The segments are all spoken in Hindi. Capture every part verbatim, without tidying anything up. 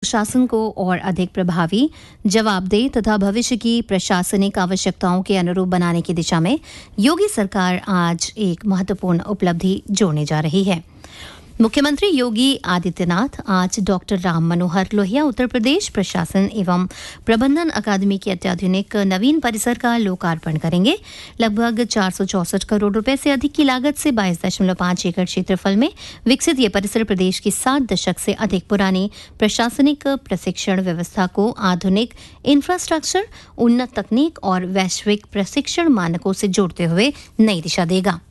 शासन को और अधिक प्रभावी, जवाबदेह तथा भविष्य की प्रशासनिक आवश्यकताओं के अनुरूप बनाने की दिशा में योगी सरकार आज एक महत्वपूर्ण उपलब्धि जोड़ने जा रही है। मुख्यमंत्री योगी आदित्यनाथ आज डॉक्टर राम मनोहर लोहिया उत्तर प्रदेश प्रशासन एवं प्रबंधन अकादमी के अत्याधुनिक नवीन परिसर का लोकार्पण करेंगे। लगभग चार सौ चौसठ करोड़ रुपए से अधिक की लागत से बाईस दशमलव पाँच एकड़ क्षेत्रफल में विकसित ये परिसर प्रदेश की सात दशक से अधिक पुरानी प्रशासनिक प्रशिक्षण व्यवस्था को आधुनिक इंफ्रास्ट्रक्चर, उन्नत तकनीक और वैश्विक प्रशिक्षण मानकों से जोड़ते हुए नई दिशा देगा।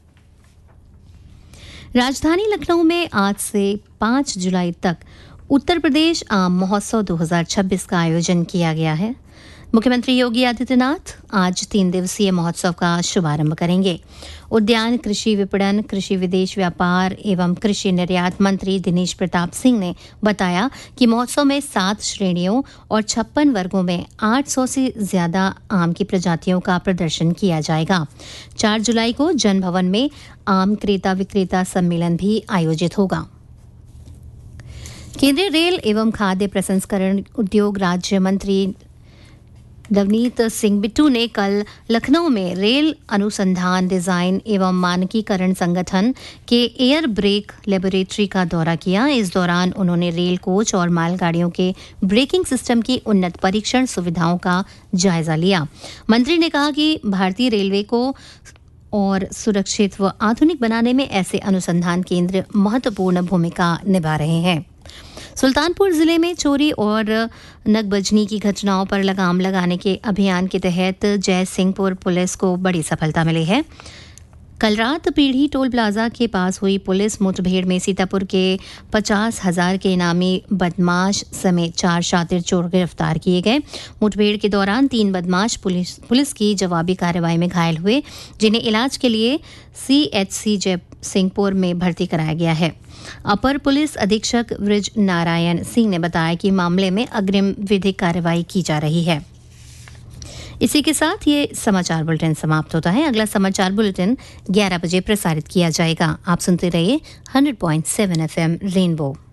राजधानी लखनऊ में आज से पाँच जुलाई तक उत्तर प्रदेश आम महोत्सव दो हज़ार छब्बीस का आयोजन किया गया है। मुख्यमंत्री योगी आदित्यनाथ आज तीन दिवसीय महोत्सव का शुभारंभ करेंगे। उद्यान, कृषि विपणन, कृषि विदेश व्यापार एवं कृषि निर्यात मंत्री दिनेश प्रताप सिंह ने बताया कि महोत्सव में सात श्रेणियों और छप्पन वर्गों में आठ सौ से ज्यादा आम की प्रजातियों का प्रदर्शन किया जाएगा। चार जुलाई को जन भवन में आम क्रेता विक्रेता सम्मेलन भी आयोजित होगा। केंद्रीय रेल एवं खाद्य प्रसंस्करण उद्योग राज्य मंत्री नवनीत सिंह बिट्टू ने कल लखनऊ में रेल अनुसंधान, डिजाइन एवं मानकीकरण संगठन के एयर ब्रेक लेबोरेटरी का दौरा किया। इस दौरान उन्होंने रेल कोच और मालगाड़ियों के ब्रेकिंग सिस्टम की उन्नत परीक्षण सुविधाओं का जायजा लिया। मंत्री ने कहा कि भारतीय रेलवे को और सुरक्षित व आधुनिक बनाने में ऐसे अनुसंधान केंद्र महत्वपूर्ण भूमिका निभा रहे हैं। सुल्तानपुर जिले में चोरी और नकबजनी की घटनाओं पर लगाम लगाने के अभियान के तहत जय सिंहपुर पुलिस को बड़ी सफलता मिली है। कल रात पीढ़ी टोल प्लाजा के पास हुई पुलिस मुठभेड़ में सीतापुर के पचास हजार के इनामी बदमाश समेत चार शातिर चोर गिरफ्तार किए गए। मुठभेड़ के दौरान तीन बदमाश पुलिस पुलिस की जवाबी कार्रवाई में घायल हुए, जिन्हें इलाज के लिए सीएचसी जय सिंहपुर में भर्ती कराया गया है। अपर पुलिस अधीक्षक वृज नारायण सिंह ने बताया कि मामले में अग्रिम विधिक कार्रवाई की जा रही है। इसी के साथ ये समाचार बुलेटिन समाप्त होता है। अगला समाचार बुलेटिन ग्यारह बजे प्रसारित किया जाएगा। आप सुनते रहिए hundred point seven F M rainbow.